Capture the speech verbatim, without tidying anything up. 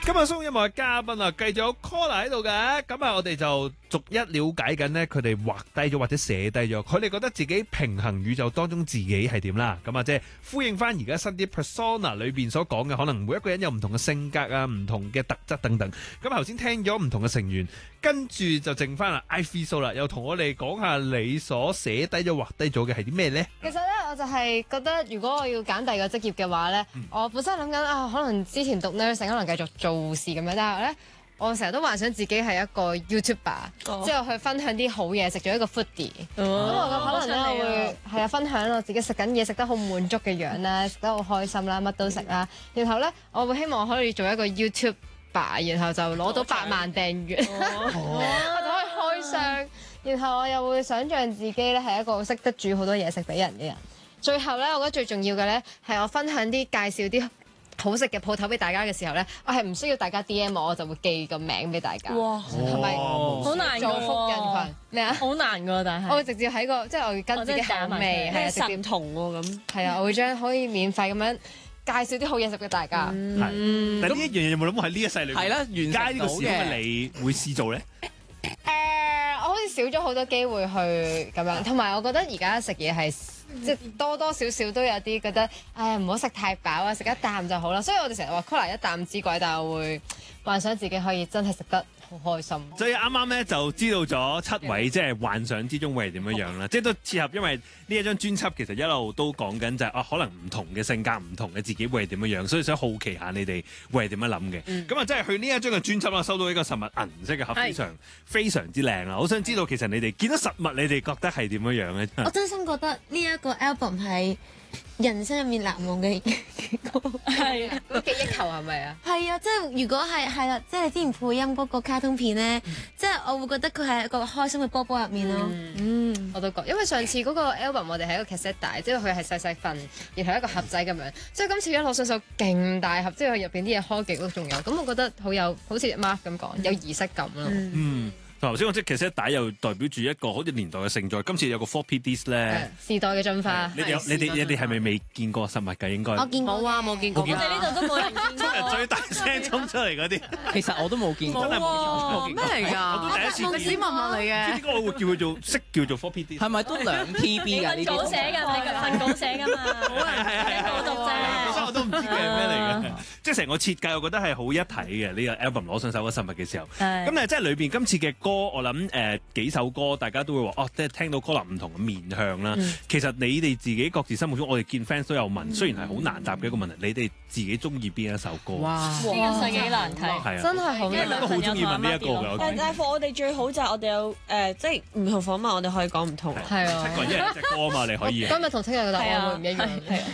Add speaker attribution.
Speaker 1: 今日鬆音樂嘅嘉賓啊，繼續有 Collar 喺度嘅，咁啊，我哋就逐一了解緊呢，佢哋畫低咗或者寫低咗，佢哋覺得自己平衡宇宙當中自己係點啦，咁啊，即係呼應翻而家新啲 persona 裏邊所講嘅，可能每一個人有唔同嘅性格啊、唔同嘅特質等等。咁頭先聽咗唔同嘅成員，跟住就剩翻啦 Ivy So 啦，又同我哋講下你所寫低咗、畫低咗嘅係啲咩呢？
Speaker 2: 其實咧，我就係覺得，如果我要揀第二個職業嘅話咧，嗯、我本身諗緊啊，可能之前讀 nursing 可能繼續做護士咁樣，但係咧，我成日都幻想自己係一個 YouTuber， 之後、哦、去分享啲好嘢食，做一個 foodie。咁、哦、我可能咧，我會係啊分享我自己食緊嘢食得好滿足嘅樣啦，食得好開心啦，乜都食啦。然後咧，我會希望我可以做一個 YouTuber， 然後就攞到八萬訂閱，哦、我就可以開箱。然後我又會想像自己咧係一個識得煮好多嘢食俾人嘅人。最後咧，我覺得最重要嘅咧係我分享啲介紹啲好食嘅鋪頭俾大家嘅時候咧，我係唔需要大家 D M 我，我就會寄個名俾大家。哇！係咪好難做福人群咩啊？好難㗎，但係我會直接喺個即係我會跟自己口味係啊，直接同喎咁。係啊，我會將可以免費咁樣介紹啲好嘢食俾大家。
Speaker 1: 係。但呢一樣嘢有冇諗過喺呢一世裏係啦，完街呢個事嘅你會試做咧？誒，
Speaker 2: 我好似少咗好多機會去咁樣，同埋我覺得而家食嘢係即係多多少少都有啲覺得，哎呀唔好食太飽啊，食一啖就好啦。所以我哋成日話 Collar 一啖之鬼，但係我會幻想自己可以真係食得好開心。
Speaker 1: 所以啱啱咧就知道咗七位即係幻想之中會係點樣樣啦，即係都切合，因為呢一張專輯其實一路都講緊就係、是、啊，可能唔同嘅性格、唔同嘅自己會係點樣樣，所以想好奇下你哋會係點樣諗嘅。咁啊、嗯，即係去呢一張嘅專輯啦，收到呢個實物銀色嘅盒，非常是非常之靚啊！好想知道其實你哋見到實物，你哋覺得係點樣樣咧？
Speaker 3: 我真心覺得呢一個 album 係人生入面難忘嘅歌，
Speaker 2: 係啊，嗰記憶球係咪啊？
Speaker 3: 係啊，即係如果係係啦，即係你之前配音嗰個卡通片咧，嗯、即係我會覺得佢係一個開心嘅波波入面咯。
Speaker 2: 嗯，嗯我都覺，因為上次嗰個 album 我哋係一個 cassette 帶，即係佢係細細份，然後一個盒仔咁樣，即係今次一攞上手勁大盒，即係入邊啲嘢開極都仲有，咁我覺得好有好似 Mark 咁講，有儀式感咯。嗯。
Speaker 1: 嗯頭先我即係其實帶又代表住一個好似年代嘅盛載，今次有個 four P Disc 咧，
Speaker 2: 時代嘅進化。
Speaker 1: 你哋你哋你哋係咪未見過實物㗎？應該
Speaker 3: 我見過
Speaker 2: 啊，冇見過。
Speaker 3: 我哋呢度都冇人見過。
Speaker 1: 最大聲衝出嚟嗰啲，
Speaker 4: 其實我都冇見過。
Speaker 2: 冇喎，咩嚟㗎？
Speaker 1: 我都第一次見。
Speaker 2: 歷史文物嚟嘅。
Speaker 1: 點解我會叫佢做識叫做 four P Disc？
Speaker 4: 係咪都兩 P B 㗎？呢啲
Speaker 5: 稿寫㗎，你份稿寫㗎嘛？
Speaker 1: 係係係係。
Speaker 5: 我讀啫。
Speaker 1: 本身我都唔知佢係咩嚟嘅，即係成個設計，我覺得係好一體嘅呢個 album 攞上手嗰實物嘅時候。咁但係即係裏邊今次嘅歌，我諗誒。幾首歌大家都會話哦，即係聽到 Collar 唔同嘅面向啦。嗯、其實你哋自己各自心目中，我哋見 fans 都有問，嗯、雖然係好難答嘅一個問題，你哋自己中意邊一首歌？
Speaker 5: 哇！呢個世幾難睇，
Speaker 1: 係啊，
Speaker 2: 真係好難。
Speaker 1: 都好中意問呢一個嘅。
Speaker 6: 但係我哋最好就係我哋有誒，即係唔同訪問，我哋可以講唔同。
Speaker 2: 係啊，
Speaker 1: 七個人一人隻歌啊嘛，你可以。
Speaker 2: 今日同聽日嘅答案會唔一樣。